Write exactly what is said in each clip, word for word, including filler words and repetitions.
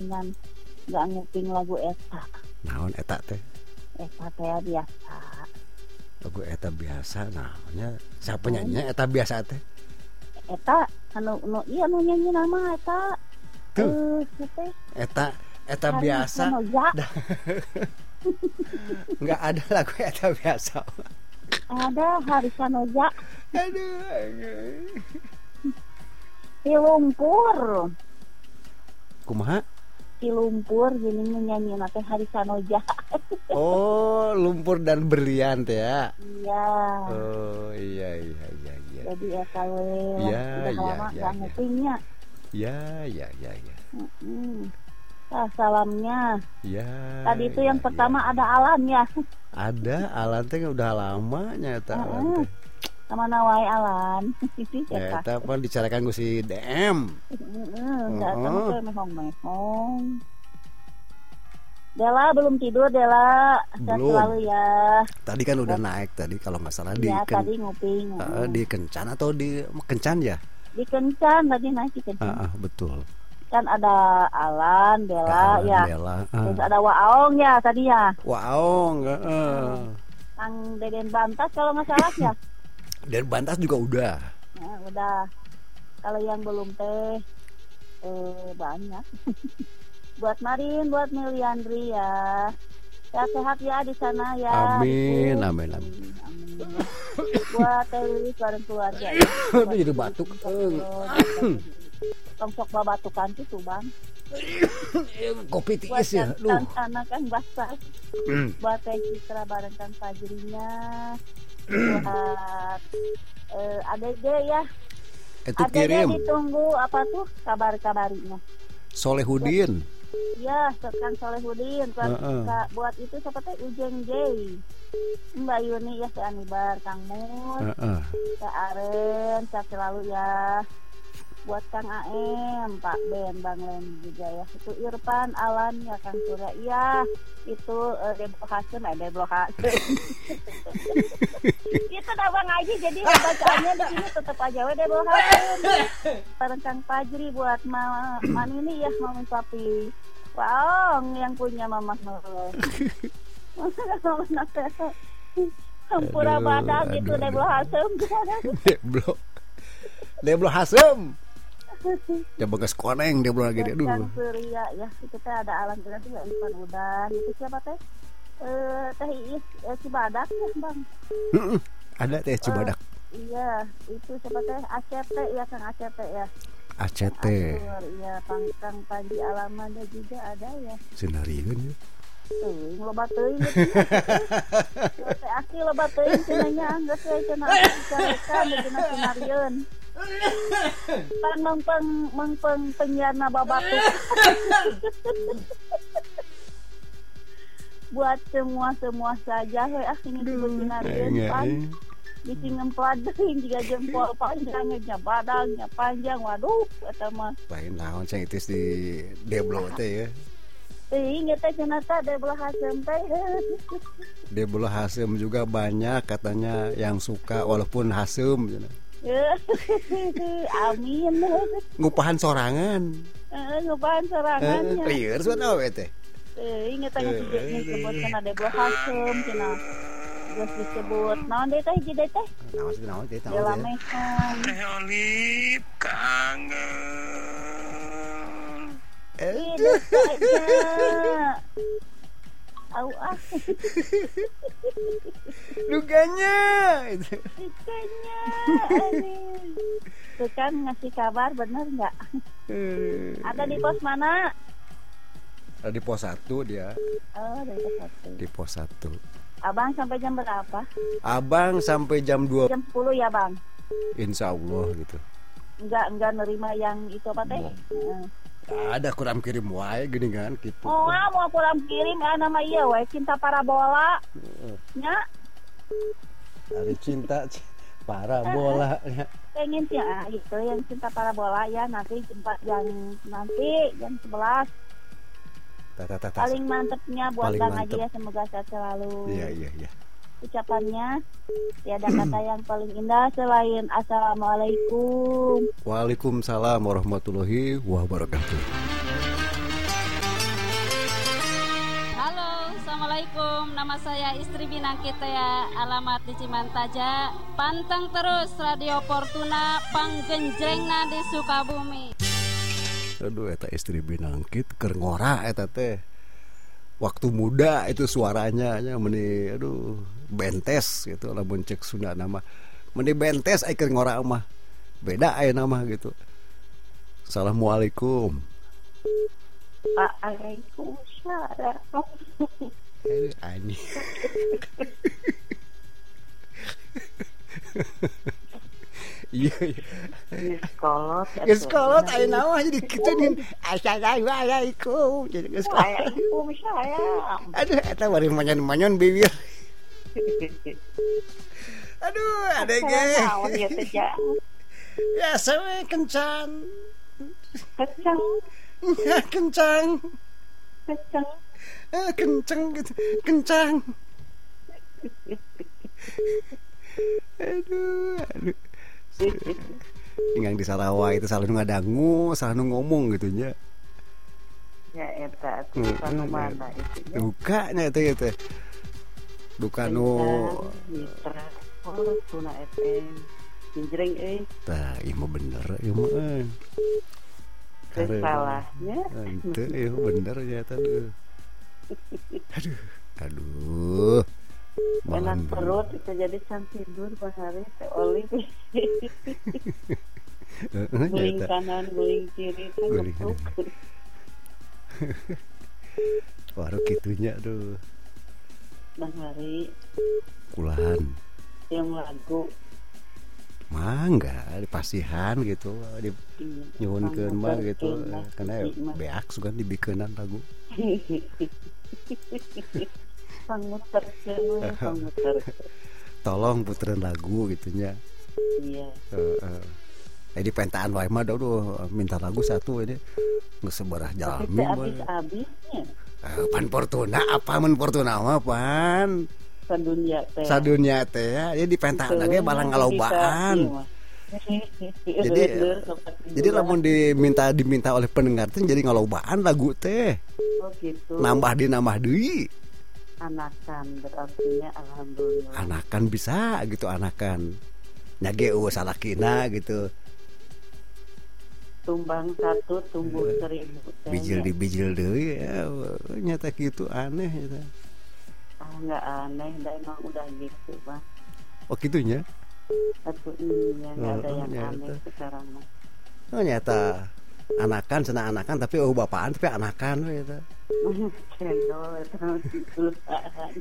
dengan nggak nguping lagu eta. Naon eta teh? Eta teh biasa. Lagu eta biasa namanya. Siapa nyanyinya eta biasa teh? Eta anu nu iya nu nyanyi nama eta. Tuh. Eh, teh. Eta eta Hari biasa. Sanoja. Enggak ada lagu eta biasa. Ada Hari Sanoja. Aduh. Si Lumpur. Kumaha? Si Lumpur gini nyanyi teh Hari Sanoja. Oh, lumpur dan berlian teh ya. Iya. Oh, iya iya iya iya. Jadi eta we Iya, udah iya, lama iya, gak iya. ngupingnya. Ya, ya, ya, ya. Mm-mm. Ah, salamnya. Ya. Tadi itu ya, yang ya. pertama ada Alan ya. Ada Alan teh udah lama nyata Alan Heeh. teh. Sama nawai Alan. Ya, eta pun dicarakan ku si D M. Heeh, enggak Oh. sama kayak mehong-mehong. Dela belum tidur Dela. Sehat Belum. selalu ya. Tadi kan udah naik tadi kalau nggak salah di Ya Ken- tadi nguping. eh, di Kencan atau di Kencan ya? Di Kencan tadi naik di Kencan. Ah, ah, betul. Kan ada Alan, Dela Alan, ya. Dela. Terus Ah. ada Waong ya tadi ya. Wow, heeh. Kang Deden Bantas kalau nggak salah ya. Dan Bantas juga udah. Nah, udah. Kalau yang belum teh eh, banyak. Buat Marin, buat Miliandri ya. Sehat-sehat ya di sana ya. Amin, Ibu. amin, amin. Amin. Buat Teh Lilis bareng keluarga ya. Aduh, jadi batuk. Tong sok babatukan gitu bang. Kopi Buat tiis ya. yang Aduh. sana kan basah. Hmm. Buat Teh Citra bareng Kang Fajrinya. Buat eh, adeg ya. Itu Adegnya kirim ditunggu apa tuh kabar-kabarinya. Solehudin. Ya, Kang Solehudin buat, Heeh. Kak, buat itu seperti Ujeng J, Mbak Yuni ya, si Anibar, Kang Mus, Heeh. Kak Aren, sehat selalu ya. Buat Kang A M, Pak Ben, Bang Len juga ya. Itu Irfan, Alan ya, Kang Surya. Iya, itu uh, Deblo Hasim, eh Deblo Hasim. Itu dah Bang Haji, jadi bacaannya di sini tetap aja we Deblo Hasim. Bareng Kang Fajri buat Ma Manini ya, Mami Papi. Wow, yang punya Mama Nurul. Mama Nurul. Sampura Aduh, badak gitu aduh, Deblo Hasim. Deblo. Deblo Hasem. Coba geus koneng Deblo lagi dia Kang dulu. Surya ya, itu teh ada Alan juga tuh Irfan udah. Itu siapa teh? Eh teh Iis eh, Cibadak ya, Bang. Heeh. Ada teh Cibadak. Eh, iya, itu siapa teh? A C T ya, Kang A C T ya. A C T. Atur, iya, Kang Kang Panji Alamanda juga ada ya. Sinarieun ya. Tuh, loba teuing. Teh Aki loba teuing cenanya geus we cenah carekan beuna sinarieun. Pan mengpeng mengpeng penyiarna babatuk. Buat semua-semua saja he ah ini disebut sinarieun pan. Bisi ngemplat deui jiga jempol panjangnya badangnya panjang waduh eta mah. Lain naon ceng itis di Deblo teh ya. Teuing eta cenah teh Deblo Hasim teh. Deblo Hasem juga banyak katanya yang suka walaupun Hasem cenah. Amin. Ngupahan sorangan. Heeh, ngobahan serangannya. Lieur suara we teh. Teuing eta geus disebut cenah Deblo Hasim cenah. Geus disebut naon deui teh hiji deui teh? Naon sih naon teh tahu Dela teh. Mehong. Teh Olip kangen. Hidup saja. Au ah. Duganya. Dukanya. Tuh kan ngasih kabar bener nggak? Ada di pos mana? Ada di pos satu dia. Oh, dari pos satu. Di pos satu. Abang sampai jam berapa? Abang sampai jam dua. Jam sepuluh ya, Bang? Insya Allah gitu. Enggak, enggak nerima yang itu apa teh? Heeh. Ada kurang kirim wae gini kan gitu. Oh, ah, mau pulang kirim ya nama iya we cinta parabola. Nya, Hari cinta c- parabola. pengen sih ah, itu yang cinta parabola ya nanti jam yang nanti jam sebelas. Tata tata. Paling mantepnya buat Paling Bang mantep. Haji ya, semoga sehat selalu. Iya iya iya. Ucapannya tiada kata yang paling indah selain assalamualaikum. Waalaikumsalam warahmatullahi wabarakatuh. Assalamualaikum, nama saya istri Binangkit ya, alamat di Cimantaja. Pantang terus Radio Fortuna panggenjrengna di Sukabumi. Aduh, eta istri Binangkit keur ngora eta teh. Waktu muda itu suaranya nya meni aduh bentes gitu lamun cek Sunda nama. Meni bentes ai keur ngora mah. Beda aya nama gitu. Assalamualaikum. Waalaikumsalam. Eh, ani. Iya, iya. Iskolot. Iskolot aya naon jadi kitu nih. Assalamualaikum. Jadi iskolot. Waalaikumsalam. Aduh, eta bari manyon-manyon bibir. Aduh, ada ge. Naon ya teh Jang? Ya, saya kencan. Kecang, Ya, kencang. kecang. Eh, kencang gitu. Kencang. Aduh, aduh. Yang di Sarawak itu selalu ngadangu, selalu ngomong gitu nya. Ya eta atuh anu mana itu. Dukanya itu itu. Duka nu Mitra. Oh, Tuna F M. Jinjreng euy. tah ieu mah bener ieu mah. eh. Karena- Salahnya. Ente ieu bener ya eta tuh. Aduh, aduh. Enak Malam perut itu jadi can tidur Bang Hari teh oli. Heeh, Guling nyata. kanan, guling kiri teh Guling ngepluk. Baru kitunya tuh Bang Hari kulahan. yang lagu Mangga di pasihan gitu di nyuhunkeun mah gitu karena beak sugan dibikeunan lagu. pangmuterkeun we, pangmuterkeun. Tolong puteran lagu gitunya. Iya. Heeh. Eh di pentaan wae mah duh minta lagu satu ini geus sebarah Tapi jalmi teh mah. abis-abisnya Eh, pan Fortuna apa mun Fortuna mah pan sadunya teh. sadunya teh ya dia di pentaan lagi balang ngalobaan. Jadi jadi lamun diminta diminta oleh pendengar teh jadi ngalobaan lagu teh. Oh gitu. Nambah di nambah deui. Anakan berartinya alhamdulillah. Anakan bisa gitu anakan. Nyage eueuh salakina gitu. Tumbang satu tumbuh seribu. teh. Bijil di bijil deui ya nyata gitu aneh eta. Ah nggak aneh, dah emang udah gitu Bang. Oh gitunya. Satu ini ya nggak ada Oh, yang nyata. aneh sekarang mah. Oh nyata anakan cenah anakan tapi eueuh bapaan tapi anakan we eta. Cendol itu perusahaan.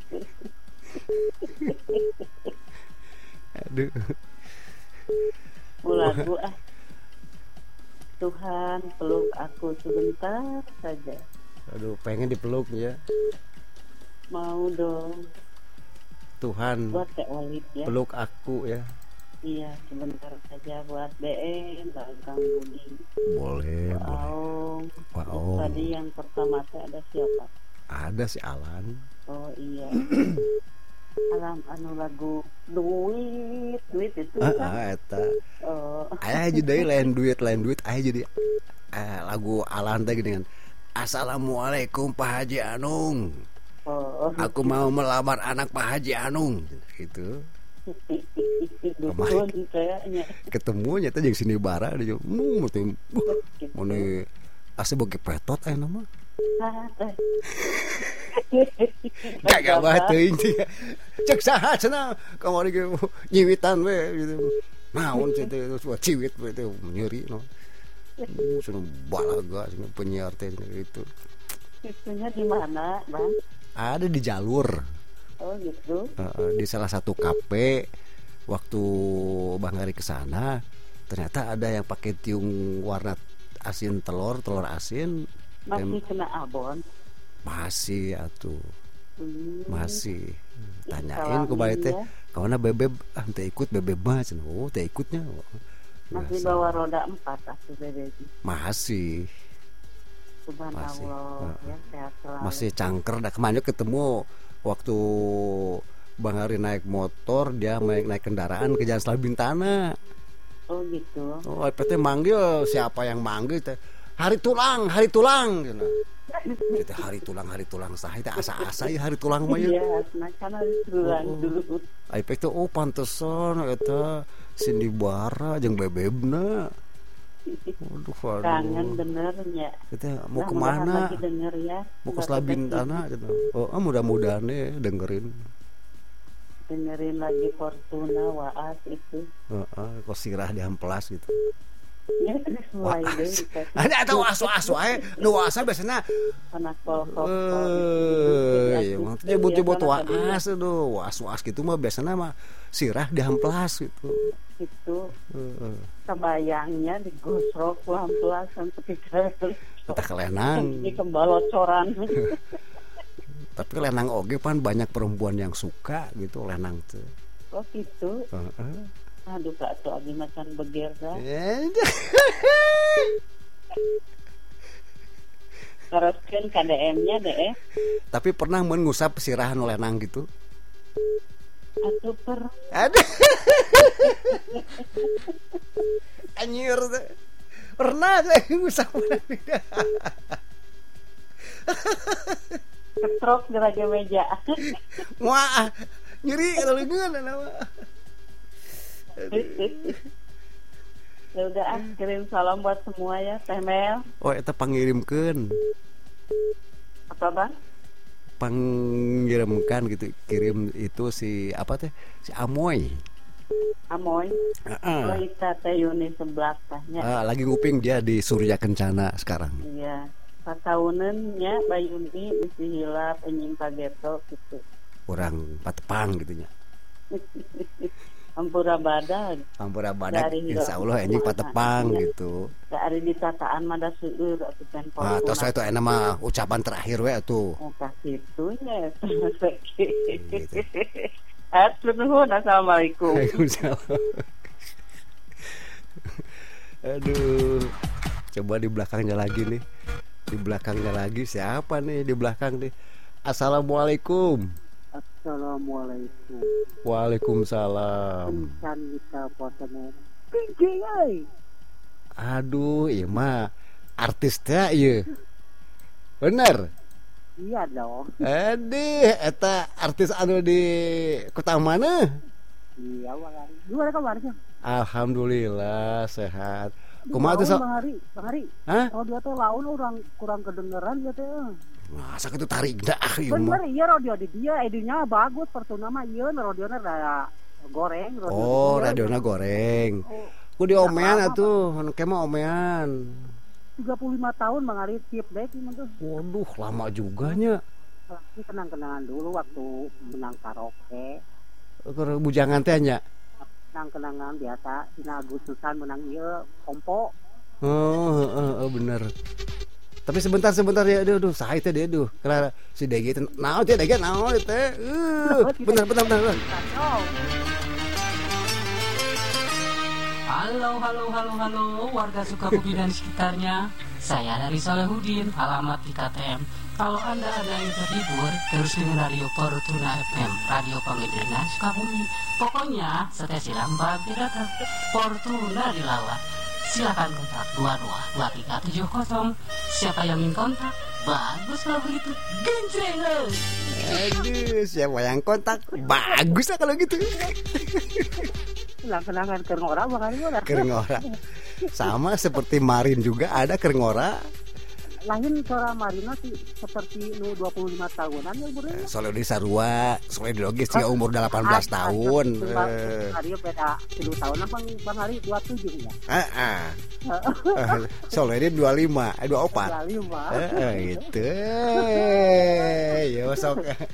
Aduh. Lagu ah. Tuhan peluk aku sebentar saja. Aduh pengen dipeluk ya. Mau dong Tuhan buat Teh Olip ya. peluk aku ya. Iya sebentar saja buat B M Kang Budi. Boleh, boleh. Aong. Pak Terus Aong. tadi yang pertama teh ada siapa? Ada si Alan. Oh iya. Alam anu lagu duit duit itu Ah, kan. ah eta. Oh. Aya aja deui lain duit lain duit aya jadi eh, lagu Alan teh dengan Assalamualaikum Pak Haji Anung. Oh. Aku mau melamar anak Pak Haji Anung gitu. Dukun kayaknya. Ketemu nyata jeung sini bara dia mu mesti mun asa bagi petot aya nama. Ah, teh. Gak bah teuing teh. Cek saha cenah kamari ge nyiwitan we gitu. Naon teh teh ciwit we teh nyeri no. Uh, cenah balaga cenah penyiar teh gitu. Itunya di mana, Bang? Ada di jalur. Oh, gitu. Uh, di salah satu kafe waktu Bang Hari kesana ternyata ada yang pakai tiung warna asin telur telur asin. Masih kena abon. Masih atuh Hmm. masih tanyain ke bae teh ya. kawana bebeb ah teh ikut bebeb mah cenah oh teh ikutnya Masih Biasa. bawa roda empat atuh bebek. masih Subhanallah Masih. ya sehat selalu. masih cangker dah kemarin ketemu waktu Bang Hari naik motor dia naik naik kendaraan ke Jalan Selawi Bintana. Oh gitu. Oh, P T manggil siapa yang manggil teh? Hari tulang, hari tulang gitu. Itu hari tulang hari tulang sah itu asa-asa ya hari tulang mah ya. Iya, nah kan hari tulang Oh. dulu. Aipek tuh oh pantesan eta Cindy Bara jeung bebebna. Waduh, waduh. Kangen bener ya. Kita mau Nah, kemana? mudahan lagi denger ya. Mau ke Slabintana gitu. Oh, ah, mudah-mudahan nih dengerin. Dengerin lagi Fortuna Waas itu. Heeh, kok sirah diamplas gitu. Ya terus mulai deh. Waas. Ada atau waas-waas wae. Nu waasa biasana Anak pokok. eh emang nyebut-nyebut waas aduh, waas-waas gitu mah biasana mah sirah diamplas gitu. Itu Heeh. kebayangnya digosrok pelan-pelan sampai ke Eta kelenang. di kembalocoran. Tapi lenang oge pan banyak perempuan yang suka gitu lenang tuh. Oh gitu. Heeh. Aduh kak tuh abi macan beger dah. Teruskan K D M-nya deh. Tapi pernah mun ngusap sirahan lenang gitu. Atuh per Aduh. Anjir. Pernah saya ngusap lenang. ketrok geraja meja. Wah, nyeri kalau leungeun nama. Ya udah ah, kirim salam buat semua ya Teh Mel. Oh, eta pangirimkeun. Apa bang? Pangirimkan gitu, kirim itu si apa teh? Si Amoy. Amoy. Heeh. Oh Ita Teh Yuni sebelah tahnya. Ah, lagi nguping dia di Surya Kencana sekarang. Iya. Pataunannya Bayuni mesti hilap anjing pageto gitu. Orang Patepang gitu nya. Ampura badak. Ampura badak Dari insya Allah anjing Patepang Iya. gitu. Da ari ditataan mada seueur atuh kan Ah, terus itu enak mah ucapan terakhir we atuh. Oh kasitunya. Gitu. Hatur nuhun. Assalamualaikum. Waalaikumsalam. Aduh. Coba di belakangnya lagi nih. Di belakangnya lagi siapa nih di belakang nih? Assalamualaikum. Assalamualaikum. Waalaikumsalam. Encan kita potong. Pinggir euy. Aduh, iya mah artis teh ieu. Bener. Iya dong. Aduh, eta artis anu di kota mana? Iya Bang Hari. Gimana kabarnya? Alhamdulillah sehat. Kumaha tuh Laun, so? Bang Hari, Bang Hari. Hah? Radio teh laun orang kurang kedengeran ya teh. Masa itu tarik dah ieu Bener mah. iya radio di dia edinya bagus Fortuna mah ieu radiona rada goreng radio Oh, di dia. radiona goreng. Oh, Ku di omean atuh, anu ke mah omean. tiga puluh lima tahun Bang Hari tip deck ini tuh. Waduh, lama juga nya. Ini kenang-kenangan dulu waktu menang karaoke. Keur bujangan teh nya. Kenang-kenangan biasa dina Agustusan menang ieu kompo. Oh, heeh, heeh, bener. Tapi sebentar sebentar ya, aduh, aduh, saha teh dia aduh. Karena si D G teh naon teh D G naon teh. Uh, bener bener bener. Kacau. Halo, halo, halo, halo, warga Sukabumi dan sekitarnya. Saya dari Salehudin, alamat di K T M. Kalau Anda ada yang terhibur, terus dengan Radio Fortuna F M, Radio Pangendrena Sukabumi. Pokoknya, setia silang bagi data. Fortuna dilawan. Silakan kontak dua dua dua tiga tujuh nol. Siapa yang ingin kontak? Bagus kalau begitu. Genjreng lo. Aduh, siapa yang kontak? Bagus lah kalau gitu. Kenang-kenangan keur ngora Bang Hari mah. Kerengora. Sama seperti Marin juga ada Kerengora. Lain suara Marina sih seperti nu dua puluh lima tahunan ya bro. Soalnya di Sarua, soalnya di Logis dia umur delapan belas tahun. Eh, Hari beda sepuluh tahun Bang Bang Hari dua puluh tujuh ya. Heeh. Soalnya dia dua puluh lima, eh dua puluh empat. Kali Bang. Heeh, gitu. Ya sok.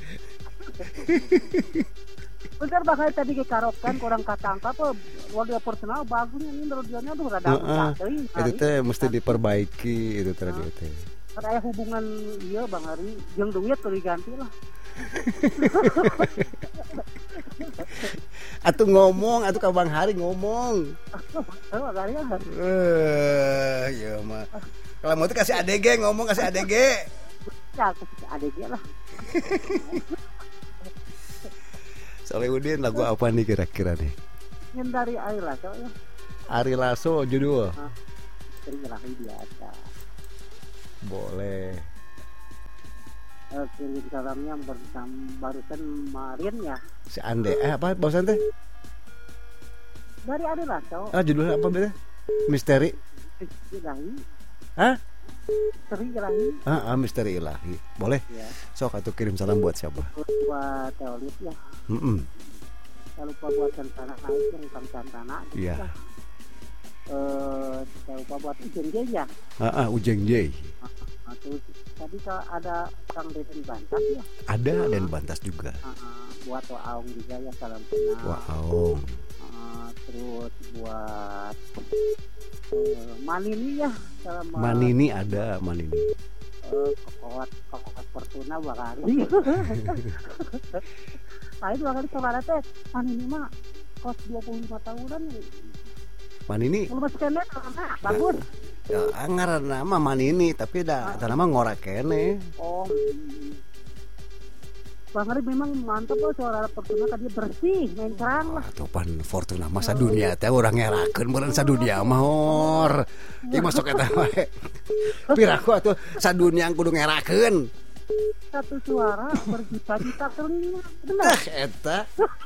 Bentar Bang Hari tadi ke karaokean kurang katangka tuh radio personal bagusnya ini radionya tuh rada Heeh. teuing. Itu teh mesti diperbaiki itu teh radio teh. Ada aya hubungan ieu Bang Hari jeung duit teu diganti lah. Atuh ngomong, atuh ka Bang Hari ngomong. Eh Bang Hari kan. Eh, ya mah. Kalau mau tuh kasih A D G ngomong kasih A D G. Ya ada dia lah. Salehudin lagu apa nih kira-kira nih? Hindari air lah soalnya. Ari Lasso judul. Sering lagi biasa. Boleh. eh, kirim salamnya bersama barusan kemarin ya Si Ande eh apa bosan teh? dari Ade Lasso. Ah judulnya apa beda? Misteri. Ilahi. Hah? Misteri Ilahi. Ah, ah misteri ilahi. Boleh. Ya. Sok atuh kirim salam buat siapa? Buat Teolit ya. Heeh. Jangan lupa buat Santana naik yang Kang Santana. Iya. Eh, jangan lupa buat Ujeng J ya. Ah, ah Ujeng J. Nah, terus tadi kalau ada Kang Deden Bantas ya. Ada dan Bantas juga. Uh, buat Waong juga ya salam kenal. Waong. Uh, terus buat uh, Manini ya salam. Manini ada Manini. Uh, kokot kokot Fortuna Bakari. Lain dua kali kemana teh? Manini mah kos dua puluh lima tahunan. Manini. Belum masih kena karena bagus. Ya ngaran nama Manini tapi dah eta nama ngora kene. Oh. Bang Ari memang mantap loh suara Fortuna tadi bersih, main kerang lah. Wah, topan Fortuna masa dunia teh urang ngerakeun meureun sadunia mah hor. Ieu masuk eta wae. Piraku atuh sadunia kudu ngerakeun. Satu suara berjuta-juta telinga. Benar. Tah eta.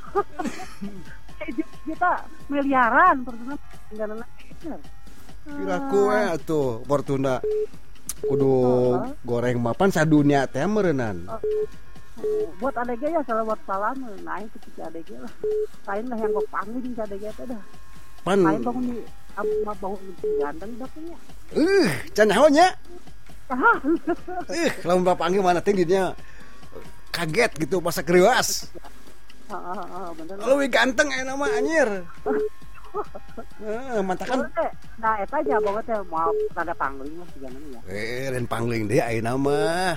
Kita miliaran Fortuna tinggal bener. Piraku we atuh Fortuna kudu goreng mapan sadunia teh meureunan. Buat A D G ya selamat salam naik ke A D G lah. Lain lah yang gue panggil di A D G itu dah. Pan. Lain bangun di apa bangun di gandeng dapetnya. Eh, can naonnya? Ah. Eh, lamun bapanggil mana teh dinya kaget gitu masa kreuas. Heeh, heeh, bener. Leuwih ganteng aya mah anjir. Heeh, mantakan. Nah, eta aja banget ya mau tanda pangling lah juga ya. Eh, ren pangling deui ayeuna mah.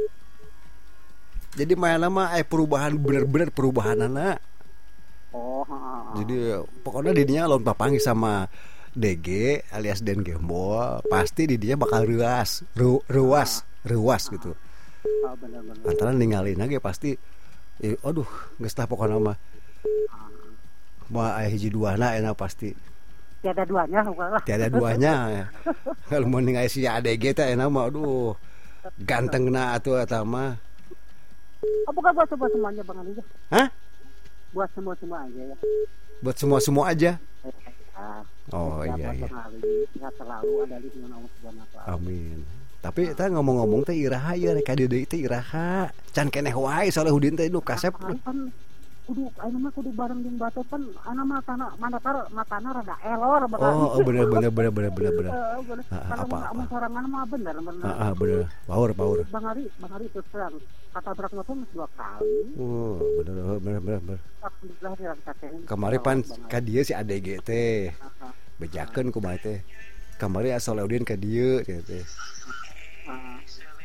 Jadi mana nama eh perubahan bener-bener perubahan anak. Oh. Ha. Jadi pokoknya didinya lawan papangi sama D G alias Den Gembol pasti didinya bakal ruas, ru, ruas, ruas gitu. Oh, bener-bener. Antara ninggalin aja pasti. Eh, aduh, geus tah pokona mah. Mah aya hiji duana enak pasti. Tiada duanya lah. Tiada duanya. Kalau mau ningali si A D G teh enak mah aduh. Gantengna atuh eta mah. Apakah buat semua semuanya Bang Ali? Hah? Buat semua semua aja ya. Buat semua-semua aja. Ah, Oh ya, iya buat iya. Bang Ali nggak terlalu ada di dengan Allah Subhanahu wa taala. Amin. Tapi eta ngomong-ngomong teh iraha ya rek deui teh iraha. Can keneh wae Salehudin teh nu kasep. Kan kudu aya mah kudu bareng jeung bato pan ana mah kana mandatar matana rada elor bakal. Oh, oh bener bener bener bener bener bener. Heeh, bener. Ah, Kalau apa, mau apa? mau sorangan mah bener bener. Heeh ah, bener. Power power. Bang Ari, Bang Ari terus terang kata berak motor dua kali. Oh, bener bener bener bener. Alhamdulillah dirasakeun. Kamari pan ka dieu si A D G teh. Bejakeun kumaha teh. Kamari Salehudin ka dieu teh teh. Ah.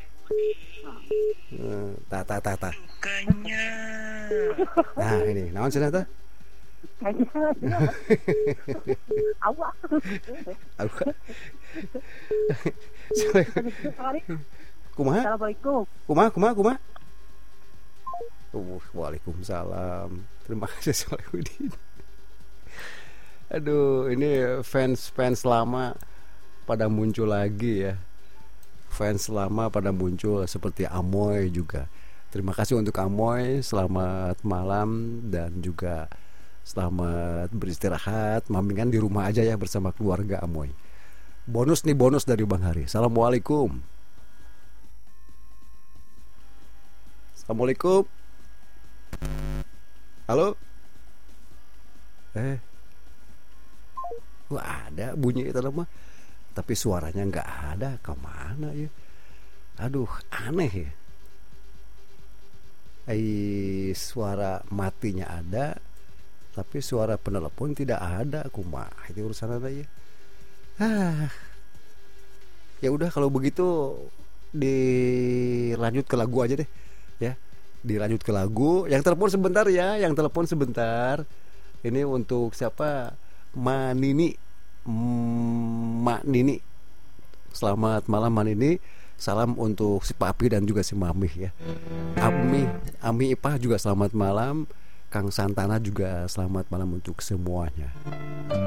Eh, ta ta ta ta. Bukannya Nah, ini naon cenah teh? Kayaknya. Awak. Aku. Kumaha? Assalamualaikum. Kumaha kumaha kumaha? Uh, waalaikumsalam. Terima kasih Salehudin. Aduh, ini fans-fans lama pada muncul lagi ya. Fans lama pada muncul seperti Amoy juga. Terima kasih untuk Amoy, selamat malam dan juga selamat beristirahat. Mamingan di rumah aja ya bersama keluarga Amoy. Bonus nih bonus dari Bang Hari. Assalamualaikum. Assalamualaikum. Halo. Eh. Wah, ada bunyi itu mah. Tapi suaranya nggak ada. Kemana ya? Aduh, aneh ya. Eh, suara matinya ada, tapi suara penelepon tidak ada. Kumaha itu urusan ada ya. Ah. Ya udah kalau begitu dilanjut ke lagu aja deh. Ya. Dilanjut ke lagu. Yang telepon sebentar ya, yang telepon sebentar. Ini untuk siapa? Manini. Mak Nini. Selamat malam Manini. Salam untuk si Papi dan juga si Mami ya. Ami, Ami Ipah juga selamat malam. Kang Santana juga selamat malam untuk semuanya.